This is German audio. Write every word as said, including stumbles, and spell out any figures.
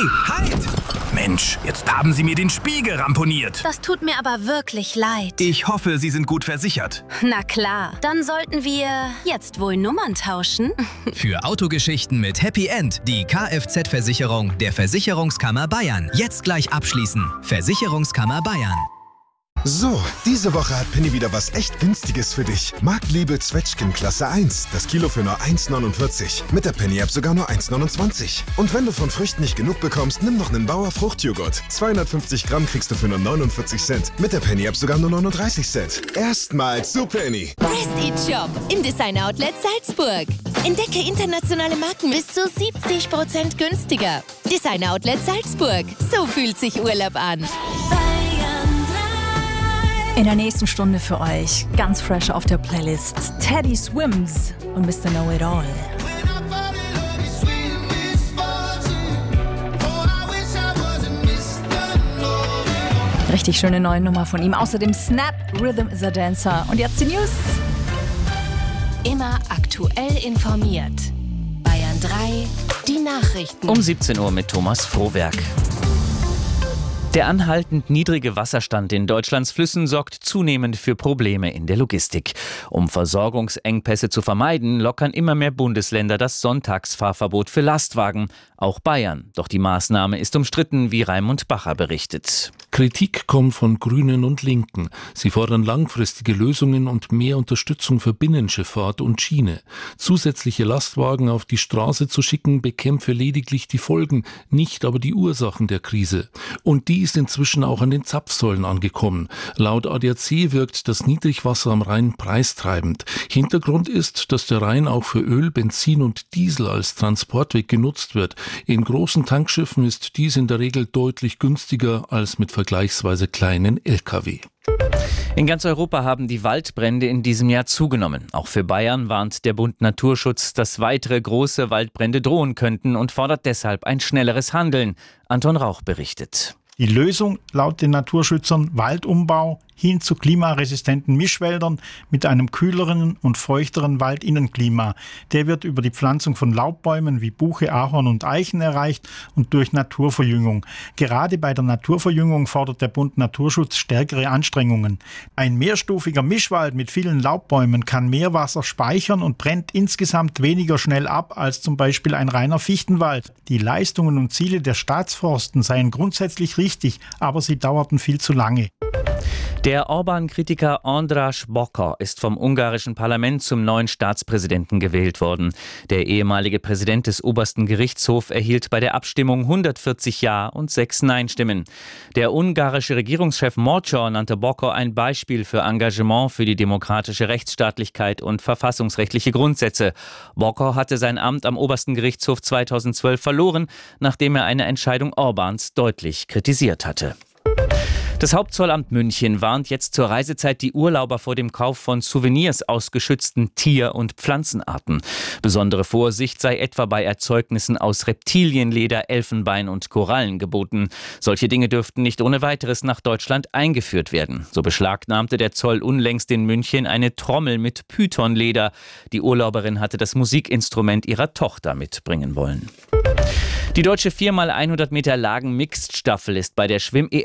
Hey, halt! Mensch, jetzt haben Sie mir den Spiegel ramponiert. Das tut mir aber wirklich leid. Ich hoffe, Sie sind gut versichert. Na klar, dann sollten wir jetzt wohl Nummern tauschen. Für Autogeschichten mit Happy End die Kfz-Versicherung der Versicherungskammer Bayern. Jetzt gleich abschließen. Versicherungskammer Bayern. So, diese Woche hat Penny wieder was echt Günstiges für dich. Marktliebe Zwetschgen Klasse eins. Das Kilo für nur eins neunundvierzig. Mit der Penny-App sogar nur eins neunundzwanzig. Und wenn du von Früchten nicht genug bekommst, nimm noch einen Bauer Fruchtjoghurt. zweihundertfünfzig Gramm kriegst du für nur neunundvierzig Cent. Mit der Penny-App sogar nur neununddreißig Cent. Erstmals zu Penny. Prestige Shop im Designer Outlet Salzburg. Entdecke internationale Marken bis zu siebzig Prozent günstiger. Designer Outlet Salzburg. So fühlt sich Urlaub an. In der nächsten Stunde für euch, ganz fresh auf der Playlist, Teddy Swims und Mister Know-It-All. Richtig schöne neue Nummer von ihm. Außerdem Snap, Rhythm is a Dancer. Und jetzt die News. Immer aktuell informiert. Bayern drei, die Nachrichten. Um siebzehn Uhr mit Thomas Frohwerk. Der anhaltend niedrige Wasserstand in Deutschlands Flüssen sorgt zunehmend für Probleme in der Logistik. Um Versorgungsengpässe zu vermeiden, lockern immer mehr Bundesländer das Sonntagsfahrverbot für Lastwagen, auch Bayern. Doch die Maßnahme ist umstritten, wie Raimund Bacher berichtet. Kritik kommt von Grünen und Linken. Sie fordern langfristige Lösungen und mehr Unterstützung für Binnenschifffahrt und Schiene. Zusätzliche Lastwagen auf die Straße zu schicken, bekämpfe lediglich die Folgen, nicht aber die Ursachen der Krise. Und die ist inzwischen auch an den Zapfsäulen angekommen. Laut A D A C wirkt das Niedrigwasser am Rhein preistreibend. Hintergrund ist, dass der Rhein auch für Öl, Benzin und Diesel als Transportweg genutzt wird. In großen Tankschiffen ist dies in der Regel deutlich günstiger als mit vergleichsweise kleinen L K W. In ganz Europa haben die Waldbrände in diesem Jahr zugenommen. Auch für Bayern warnt der Bund Naturschutz, dass weitere große Waldbrände drohen könnten und fordert deshalb ein schnelleres Handeln. Anton Rauch berichtet. Die Lösung laut den Naturschützern Waldumbau hin zu klimaresistenten Mischwäldern mit einem kühleren und feuchteren Waldinnenklima. Der wird über die Pflanzung von Laubbäumen wie Buche, Ahorn und Eichen erreicht und durch Naturverjüngung. Gerade bei der Naturverjüngung fordert der Bund Naturschutz stärkere Anstrengungen. Ein mehrstufiger Mischwald mit vielen Laubbäumen kann mehr Wasser speichern und brennt insgesamt weniger schnell ab als zum Beispiel ein reiner Fichtenwald. Die Leistungen und Ziele der Staatsforsten seien grundsätzlich richtig, aber sie dauerten viel zu lange. Der Orban-Kritiker András Bokor ist vom ungarischen Parlament zum neuen Staatspräsidenten gewählt worden. Der ehemalige Präsident des obersten Gerichtshofs erhielt bei der Abstimmung hundertvierzig Ja- und sechs Nein-Stimmen. Der ungarische Regierungschef Morcsor nannte Bokor ein Beispiel für Engagement für die demokratische Rechtsstaatlichkeit und verfassungsrechtliche Grundsätze. Bokor hatte sein Amt am obersten Gerichtshof zweitausendzwölf verloren, nachdem er eine Entscheidung Orbáns deutlich kritisiert hatte. Das Hauptzollamt München warnt jetzt zur Reisezeit die Urlauber vor dem Kauf von Souvenirs aus geschützten Tier- und Pflanzenarten. Besondere Vorsicht sei etwa bei Erzeugnissen aus Reptilienleder, Elfenbein und Korallen geboten. Solche Dinge dürften nicht ohne weiteres nach Deutschland eingeführt werden. So beschlagnahmte der Zoll unlängst in München eine Trommel mit Pythonleder. Die Urlauberin hatte das Musikinstrument ihrer Tochter mitbringen wollen. Die deutsche vier mal hundert Meter Lagen-Mixed-Staffel ist bei der Schwimm-E